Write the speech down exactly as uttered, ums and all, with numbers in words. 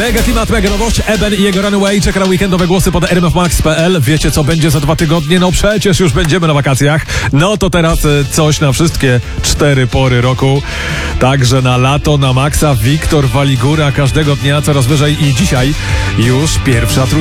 Mega Klimat, mega nowość. Eben i jego Runaway czeka na weekendowe głosy pod r m f max kropka p l. Wiecie, co będzie za dwa tygodnie? No przecież już będziemy na wakacjach. No to teraz y, coś na wszystkie cztery pory roku. Także na lato, na maksa. Wiktor Waligura każdego dnia coraz wyżej i dzisiaj już pierwsza trójka.